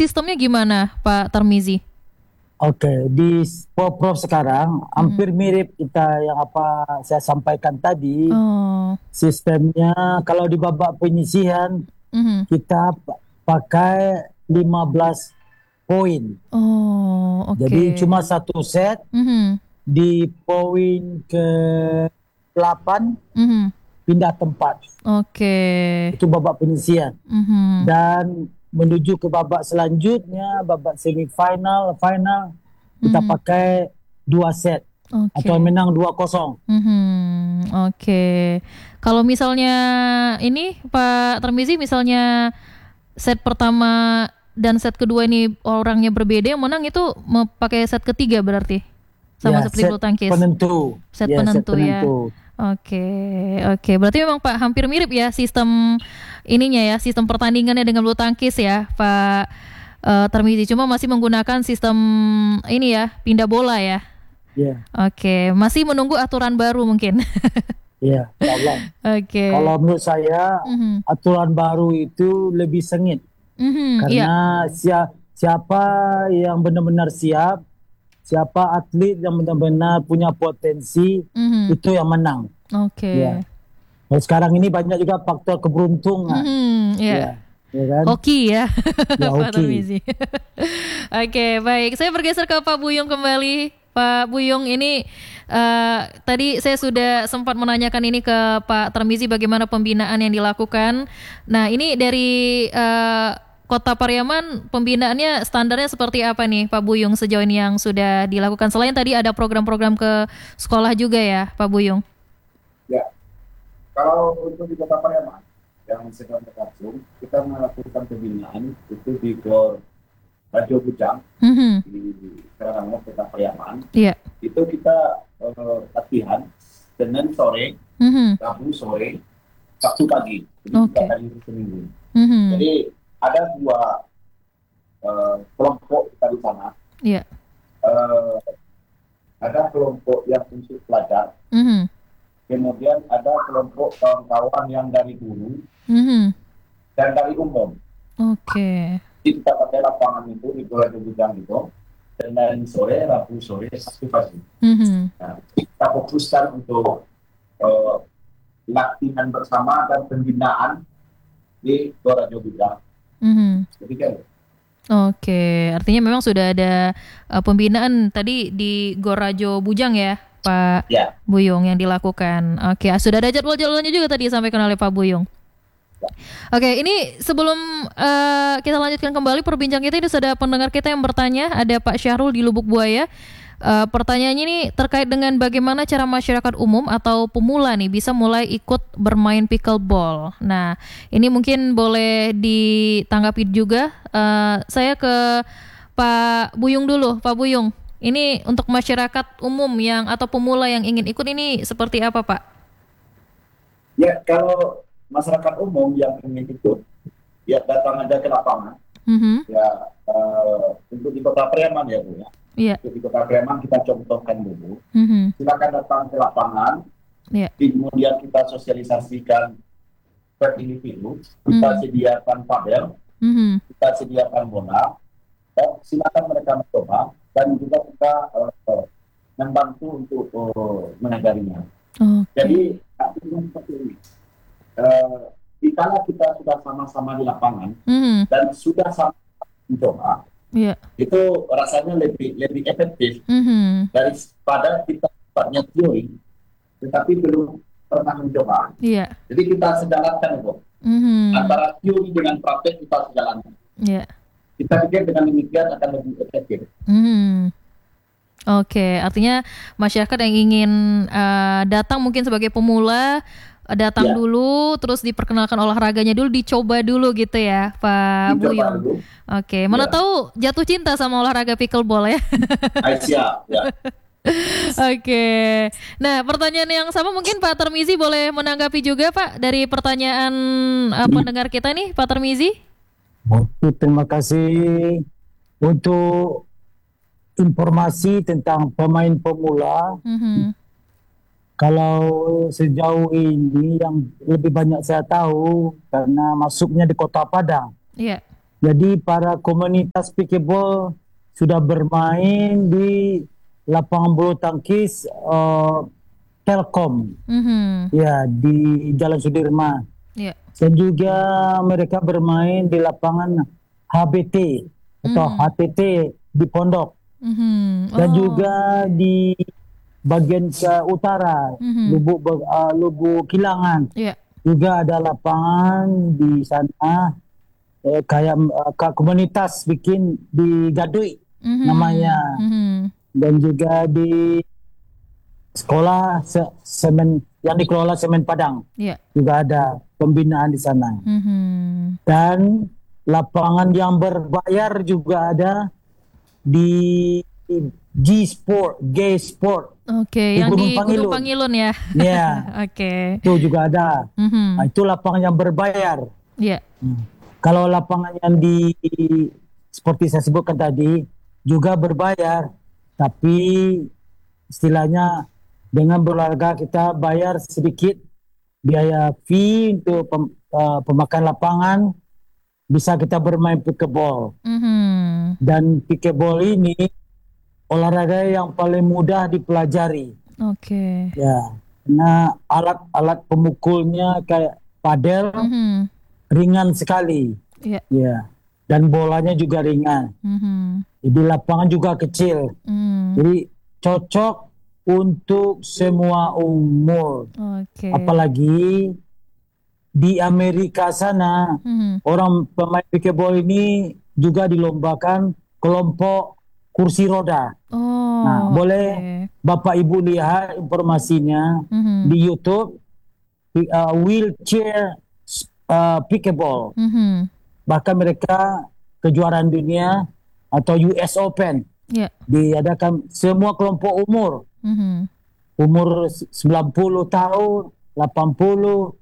sistemnya gimana Pak Tarmizi? Oke, di Poprov sekarang hampir mirip kita yang apa saya sampaikan tadi. Oh, Sistemnya kalau di babak penyisihan mhm. kita pakai 15 poin. Oh, Jadi oke. cuma satu set Mhm, di poin ke 8 mhm. pindah tempat. Oke. Itu babak penyisihan. Mhm. Dan menuju ke babak selanjutnya, babak semifinal, final, kita Mhm. pakai 2 set atau Oke. menang 2-0. Mhm. Oke. Kalau misalnya ini Pak Tarmizi, misalnya set pertama dan set kedua ini orangnya berbeda, yang menang itu pakai set ketiga berarti. Sama Ya, seperti bulu set tangkis. penentu. Set Ya, set penentu ya. penentu. Oke, oke. Berarti memang Pak hampir mirip ya sistem ininya ya, sistem pertandingannya dengan bulu tangkis ya, Pak Tarmizi. Cuma masih menggunakan sistem ini ya, pindah bola ya. Ya, Oke, masih menunggu aturan baru mungkin. ya, insya Allah. Oke. Kalau menurut saya Mhm. aturan baru itu lebih sengit Mhm, iya. karena siapa yang benar-benar siap, siapa atlet yang benar-benar punya potensi Mhm. itu yang menang. Ya. Oke. Dan sekarang ini banyak juga faktor keberuntungan. Mhm, iya. Ya, ya kan? Hoki ya, Ya, Pak hoki. Tarmizi. Oke, baik. Saya bergeser ke Pak Buyung kembali. Pak Buyung, ini tadi saya sudah sempat menanyakan ini ke Pak Tarmizi bagaimana pembinaan yang dilakukan. Nah, ini dari Kota Pariaman, pembinaannya standarnya seperti apa nih Pak Buyung sejauh ini yang sudah dilakukan? Selain tadi ada program-program ke sekolah juga ya Pak Buyung? Ya, kalau untuk di Kota Pariaman yang sedang berlangsung, kita melakukan pembinaan itu di Gor Radio Bujang Mhm, di Karanganyar Kota Pariaman. iya. Itu kita latihan Senin sore, Mhm, Rabu sore, Sabtu pagi. Jadi oke. 3 kali seminggu. Mhm, Jadi ada 2 kelompok kita di sana. iya. Eh, ada kelompok yang untuk pelajar, Mhm, kemudian ada kelompok kawan-kawan yang dari guru mhm, dan dari umum. oke. Jadi kita pakai lapangan itu di Gor Radio Bujang itu. Senin sore, Rabu sore, Sabtu pagi. Mhm, Nah, kita fokuskan untuk eh, latihan bersama dan pembinaan di Gor Radio Bujang. mhm. Demikian. Oke, artinya memang sudah ada pembinaan tadi di Gorajo Bujang ya, Pak Ya, Buyung yang dilakukan. Oke, sudah ada jadwal-jadwalnya juga tadi disampaikan oleh Pak Buyung. Oke, ini sebelum kita lanjutkan kembali perbincangan kita, ini sudah pendengar kita yang bertanya, ada Pak Syahrul di Lubuk Buaya. Pertanyaannya ini terkait dengan bagaimana cara masyarakat umum atau pemula nih bisa mulai ikut bermain pickleball. Nah, ini mungkin boleh ditanggapi juga. Saya ke Pak Buyung dulu, Pak Buyung. Ini untuk masyarakat umum yang atau pemula yang ingin ikut ini seperti apa, Pak? ya, kalau masyarakat umum yang ingin ikut, ya datang aja ke lapangan. Mhm, Ya, untuk di Kota Pariaman ya Bu ya. iya. Untuk di Kota Pariaman kita contohkan dulu. Mhm, Silakan datang ke lapangan, iya. kemudian kita sosialisasikan per individu, kita Mhm, sediakan padel, mhm. kita sediakan bola, dan silakan mereka mencoba dan juga kita membantu untuk menegarinya. Oke. Jadi artinya seperti ini. Dikala kita sudah sama-sama di lapangan Mhm, dan sudah sama mencoba, iya. itu rasanya lebih efektif Mhm, daripada kita sifatnya teori, tetapi belum pernah mencoba. iya. Jadi kita sejalankan itu Mhm, antara teori dengan praktek kita sejalankan. iya. Kita pikir dengan demikian akan lebih efektif. Mhm. Oke, artinya masyarakat yang ingin datang mungkin sebagai pemula datang Ya, dulu, terus diperkenalkan olahraganya dulu, dicoba dulu gitu ya, Pak dicoba Buyung. dulu. Oke, mana Ya, tahu jatuh cinta sama olahraga pickleball ya. siap. Ya. Oke. Nah, pertanyaan yang sama mungkin Pak Tarmizi boleh menanggapi juga Pak dari pertanyaan pendengar kita nih, Pak Tarmizi. Oke, terima kasih untuk informasi tentang pemain pemula. Mhm. Kalau sejauh ini yang lebih banyak saya tahu karena masuknya di Kota Padang. Iya. Jadi para komunitas pikeball sudah bermain di lapangan bulu tangkis Telkom, Mhm. ya di Jalan Sudirman. Ya. Dan juga mereka bermain di lapangan HBT atau Mhm. HTT di Pondok. Mhm. Dan Oh. juga di bagian ke utara, Mhm. Lubuk Kilangan. Ya. Juga ada lapangan di sana, kayak komunitas bikin di Gadui Mhm. namanya. Mhm. Dan juga di sekolah semen yang dikelola Semen Padang Ya. juga ada pembinaan di sana. Mhm. Dan lapangan yang berbayar juga ada di G Sport Oke, di yang Gunung di Gunung Pangilun. Pangilun ya. Ya, Oke. itu juga ada. Nah, Mhm. itu lapangan yang berbayar. Ya. Kalau lapangan yang seperti saya sebutkan tadi juga berbayar, tapi istilahnya dengan berolahraga kita bayar sedikit biaya fee untuk pemakan lapangan, bisa kita bermain pickleball. Mhm. Dan pickleball ini olahraga yang paling mudah dipelajari. Oke. Ya, karena alat-alat pemukulnya kayak padel Mhm. ringan sekali. Ya. Ya, dan bolanya juga ringan. Mhm. Jadi lapangan juga kecil. Mhm. Jadi cocok untuk semua umur. Oke. Apalagi di Amerika sana, Mhm. orang pemain pickleball ini juga dilombakan kelompok kursi roda. Nah, Oh, boleh oke. Bapak Ibu lihat informasinya Mhm. di YouTube, wheelchair pickleball. Mhm. Bahkan mereka kejuaraan dunia atau US Open Ya. diadakan semua kelompok umur. Mhm. Umur 90 tahun, 80,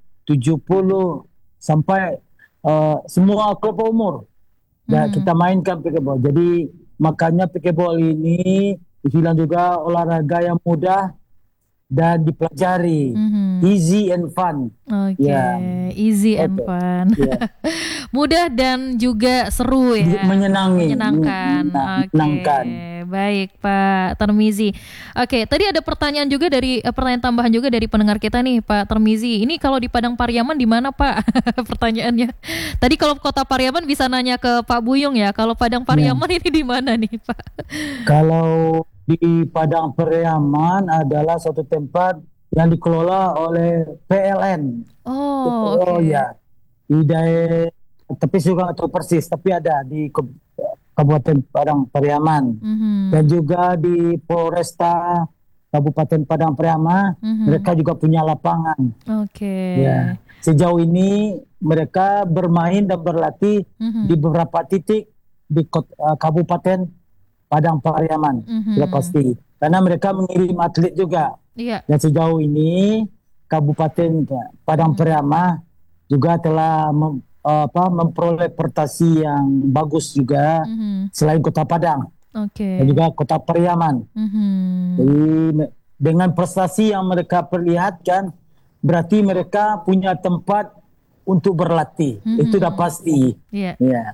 70, sampai semua kelompok umur. Dan Mhm. kita mainkan pickleball. Jadi makanya pickleball ini dibilang juga olahraga yang mudah dan dipelajari. Mhm. Easy and fun. Oke, Ya, easy and oke. fun. Ya. Mudah dan juga seru ya. Menyenangi, Menyenangkan. Oke, menyenangkan. baik Pak Tarmizi. Oke, tadi ada pertanyaan juga pertanyaan tambahan juga dari pendengar kita nih Pak Tarmizi. Ini kalau di Padang Pariaman di mana Pak? Pertanyaannya. Tadi kalau Kota Pariaman bisa nanya ke Pak Buyung ya. Kalau Padang Pariaman ini di mana nih Pak? Kalau di Padang Pariaman adalah suatu tempat yang dikelola oleh PLN. Oh, Oh oke. ya, di daerah, tapi juga nggak tahu persis, tapi ada di Kabupaten Padang Pariaman. Dan Mhm. juga di Polresta Kabupaten Padang Pariaman, Mhm. mereka juga punya lapangan. Oke. Ya, sejauh ini mereka bermain dan berlatih di Mhm. beberapa titik di Kabupaten Padang Pariaman, sudah Mhm. pasti. Karena mereka mengirim atlet juga. Iya. Dan sejauh ini Kabupaten Padang Pariaman juga telah memperoleh prestasi yang bagus juga, Mhm. selain Kota Padang dan Oke. juga Kota Pariaman. Mhm. Jadi dengan prestasi yang mereka perlihatkan, berarti mereka punya tempat untuk berlatih. Itu udah Mhm. pasti. Iya. Ya.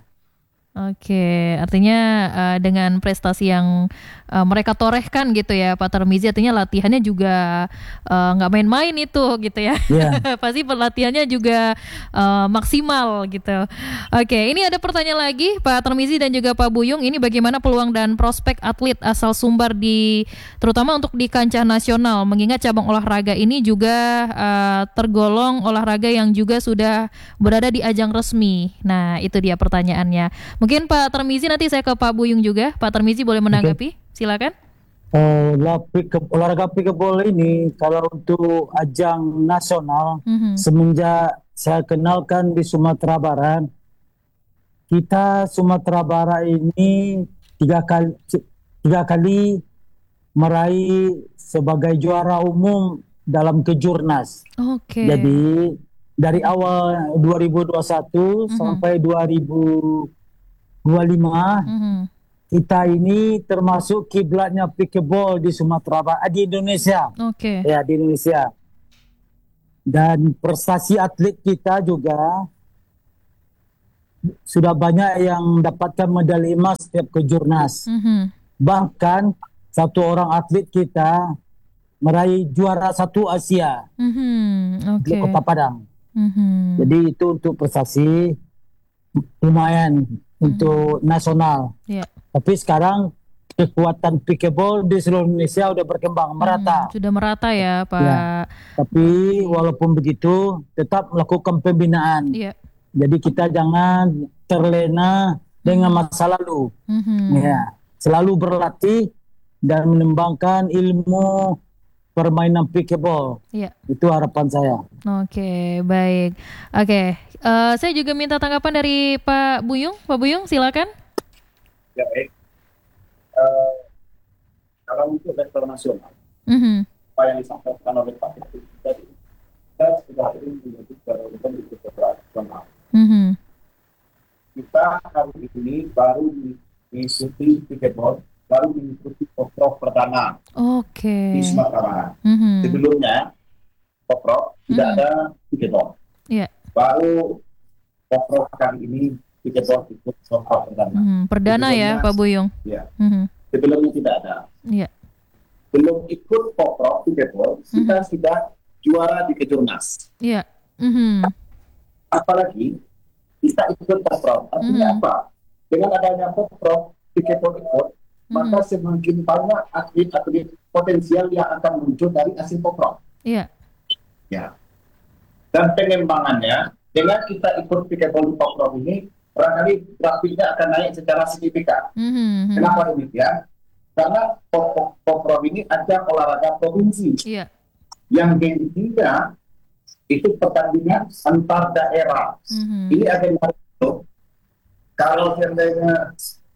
Oke, artinya dengan prestasi yang mereka torehkan gitu ya, Pak Tarmizi, artinya latihannya juga nggak main-main itu gitu ya. Ya. Pasti pelatihannya juga maksimal gitu. Oke, ini ada pertanyaan lagi, Pak Tarmizi dan juga Pak Buyung. Ini bagaimana peluang dan prospek atlet asal Sumbar terutama untuk di kancah nasional, mengingat cabang olahraga ini juga tergolong olahraga yang juga sudah berada di ajang resmi. Nah, itu dia pertanyaannya. Mungkin Pak Tarmizi, nanti saya ke Pak Buyung juga. Pak Tarmizi boleh menanggapi? Silakan. Olahraga pickleball ini kalau untuk ajang nasional, Mhm. semenjak saya kenalkan di Sumatera Barat, kita Sumatera Barat ini tiga kali meraih sebagai juara umum dalam kejurnas. Oke. Jadi dari awal 2021 Mhm. sampai 2025, Mhm. kita ini termasuk kiblatnya pickleball di Sumatera Barat, di Indonesia. Oke. Ya, di Indonesia. Dan prestasi atlet kita juga sudah banyak yang mendapatkan medali emas setiap kejurnas. Bahkan satu orang atlet kita meraih juara 1 Asia di Oke. Kota Padang. Mhm. Jadi itu untuk prestasi lumayan untuk nasional. Ya. Tapi sekarang kekuatan pickleball di seluruh Indonesia udah berkembang merata. Sudah merata ya, Pak. Ya. Tapi walaupun begitu tetap melakukan pembinaan. Iya. Jadi kita jangan terlena dengan masa lalu. Ya, selalu berlatih dan mengembangkan ilmu permainan pickleball. Iya. Itu harapan saya. Oke, baik. Oke, saya juga minta tanggapan dari Pak Buyung. Pak Buyung, silakan. Ya, baik. Kalau untuk level nasional, apa yang disampaikan oleh Pak Ketum tadi, kita sudah ini menjadi barometer di beberapa nasional. Kita hari ini baru mengikuti pickleball, baru mengikuti poprov perdana di Sumatera Barat. Sebelumnya poprov tidak ada pickleball. Iya. Baru poprov kali ini pickleball ikut poprov perdana. Perdana ya, Pak Buyung. Ya. Sebelumnya tidak ada. Iya. Belum ikut poprov pickleball, kita sudah juara di kejurnas. Iya. Apalagi kita ikut poprov, artinya apa? Dengan adanya poprov pickleball ikut, maka semakin banyak atlet-atlet potensial yang akan muncul dari hasil poprov. Iya. Ya. Dan pengembangannya dengan kita ikut pickleball di poprov ini, barangkali grafiknya akan naik secara signifikan. Kenapa demikian? Karena poprov ini ada olahraga provinsi. Iya. Yang gengsinya itu pertandingan antar daerah. Ini agenda itu. Kalau seandainya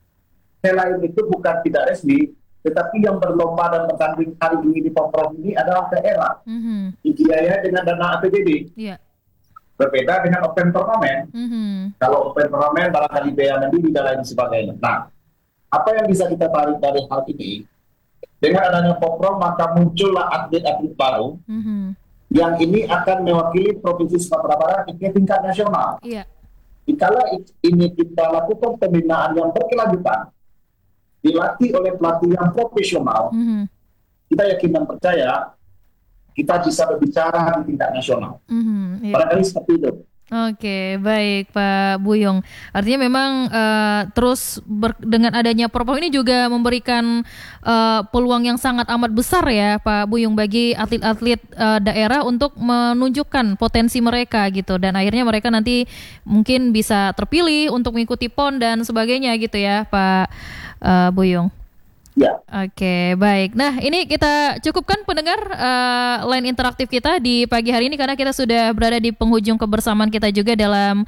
selain itu bukan tidak resmi, tetapi yang berlomba dan bertanding hari ini di poprov ini adalah daerah. Dibiayai dengan dana APBD. Iya. Berbeda dengan open turnamen. Kalau open turnamen barangkali biaya mandiri dan lain sebagainya. Nah, apa yang bisa kita tarik dari hal ini? Dengan adanya poprov maka muncullah atlet-atlet baru yang ini akan mewakili Provinsi Sumatera Barat di tingkat nasional. Iya. Jika ini kita lakukan pembinaan yang berkelanjutan, dilatih oleh pelatih yang profesional, kita yakin dan percaya kita bisa berbicara di tingkat nasional. Iya. Barangkali seperti itu. Oke, baik Pak Buyung. Artinya memang terus dengan adanya Poprov ini juga memberikan peluang yang sangat amat besar ya Pak Buyung bagi atlet-atlet daerah untuk menunjukkan potensi mereka gitu dan akhirnya mereka nanti mungkin bisa terpilih untuk mengikuti PON dan sebagainya gitu ya Pak Buyung. Ya. Oke, baik. Nah, ini kita cukupkan pendengar line interaktif kita di pagi hari ini karena kita sudah berada di penghujung kebersamaan kita juga dalam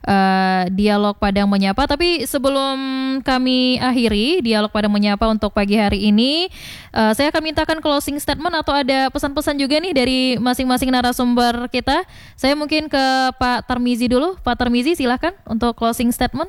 dialog Padang Menyapa. Tapi sebelum kami akhiri dialog Padang Menyapa untuk pagi hari ini, saya akan mintakan closing statement atau ada pesan-pesan juga nih dari masing-masing narasumber kita. Saya mungkin ke Pak Tarmizi dulu. Pak Tarmizi, silahkan untuk closing statement.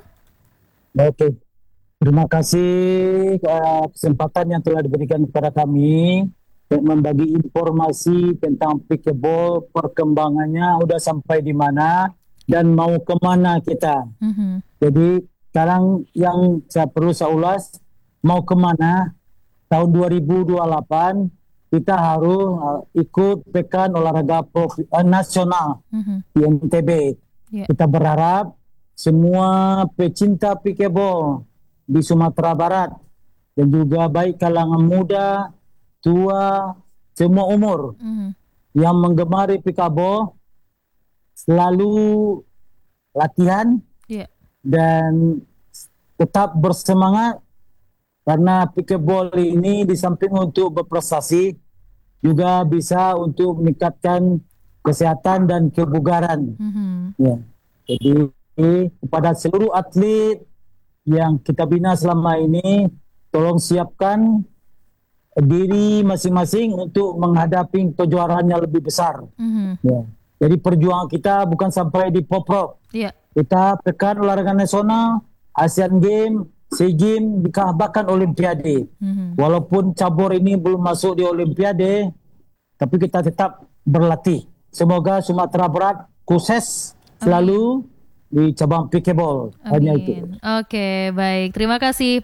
Oke. Terima kasih kesempatan yang telah diberikan kepada kami untuk membagi informasi tentang pickleball, perkembangannya udah sampai di mana dan mau kemana kita. Jadi sekarang yang saya perlu saya ulas, mau kemana tahun 2028 kita harus ikut pekan olahraga nasional di NTB. Kita berharap semua pecinta pickleball di Sumatera Barat dan juga baik kalangan muda, tua, semua umur yang menggemari pickleball selalu latihan dan tetap bersemangat karena pickleball ini di samping untuk berprestasi juga bisa untuk meningkatkan kesehatan dan kebugaran. Ya. Jadi kepada seluruh atlet yang kita bina selama ini, tolong siapkan diri masing-masing untuk menghadapi kejuaraan yang lebih besar. Ya. Jadi perjuangan kita bukan sampai di Poprov. Kita pekan olahraga nasional, Asian Games, SEA Games, bahkan Olimpiade. Walaupun cabur ini belum masuk di Olimpiade, tapi kita tetap berlatih. Semoga Sumatera Barat sukses selalu di cabang pikebol. Hanya itu. Oke, baik. Terima kasih